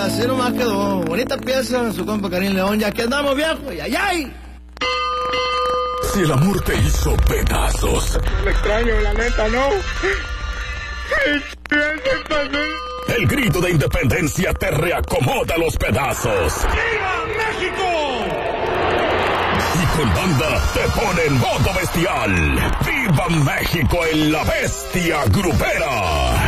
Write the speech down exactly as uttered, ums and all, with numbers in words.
así nomás quedó. Bonita pieza, su compa Karim León. Ya que andamos, viejo. ¡Y ay, ay! Si el amor te hizo pedazos. Me extraño, la neta, ¿no? El grito de independencia te reacomoda los pedazos. ¡Viva México! Y con banda te pone en modo bestial. ¡Viva México en la bestia grupera!